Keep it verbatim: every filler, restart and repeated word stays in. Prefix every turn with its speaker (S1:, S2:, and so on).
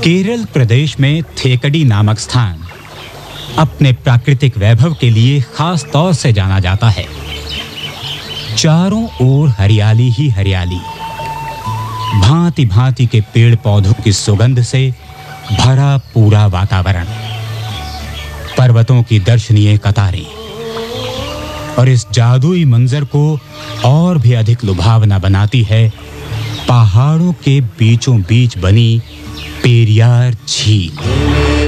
S1: केरल प्रदेश में थेकडी नामक स्थान अपने प्राकृतिक वैभव के लिए खास तौर से जाना जाता है। चारों ओर हरियाली ही हरियाली, भांति-भांति के पेड़ पौधों की सुगंध से भरा पूरा वातावरण, पर्वतों की दर्शनीय कतारें और इस जादुई मंजर को और भी अधिक लुभावना बनाती है पहाड़ों के बीचों बीच बनी पेरियार झील।